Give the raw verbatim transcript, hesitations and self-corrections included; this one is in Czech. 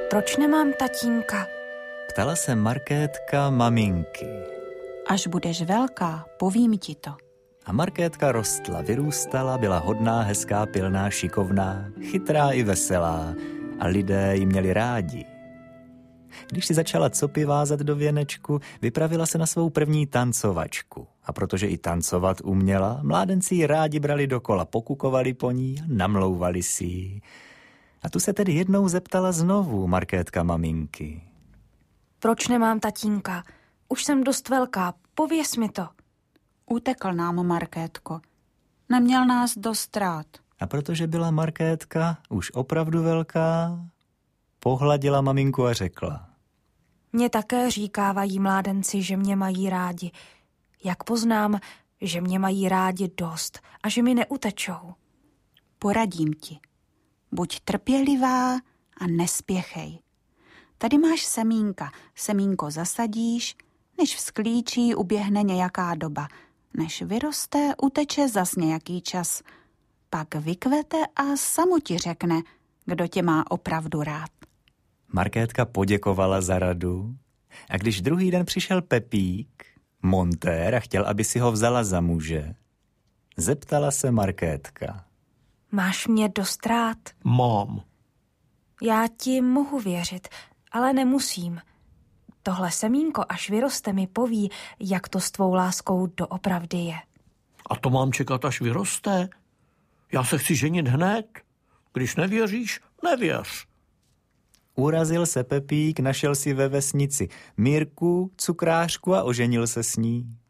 Proč nemám tatínka? Ptala se Markétka maminky. Až budeš velká, povím ti to. A Markétka rostla, vyrůstala, byla hodná, hezká, pilná, šikovná, chytrá i veselá a lidé ji měli rádi. Když si začala copy vázat do věnečku, vypravila se na svou první tancovačku. A protože i tancovat uměla, mládenci ji rádi brali dokola, pokukovali po ní a namlouvali si ji. A tu se tedy jednou zeptala znovu Markétka maminky. Proč nemám tatínka? Už jsem dost velká, pověz mi to. Utekl nám, Markétko. Neměl nás dost rád. A protože byla Markétka už opravdu velká, pohladila maminku a řekla. Mně také říkávají mládenci, že mě mají rádi. Jak poznám, že mě mají rádi dost a že mi neutečou? Poradím ti. Buď trpělivá a nespěchej. Tady máš semínka. Semínko zasadíš, než vzklíčí, uběhne nějaká doba. Než vyroste, uteče zas nějaký čas. Pak vykvete a samo ti řekne, kdo tě má opravdu rád. Markétka poděkovala za radu a když druhý den přišel Pepík, montér, a chtěl, aby si ho vzala za muže, zeptala se Markétka. Máš mě dost rád? Mám. Já ti mohu věřit, ale nemusím. Tohle semínko, až vyroste, mi poví, jak to s tvou láskou doopravdy je. A to mám čekat, až vyroste? Já se chci ženit hned. Když nevěříš, nevěř. Urazil se Pepík, našel si ve vesnici Mírku, cukrářku a oženil se s ní.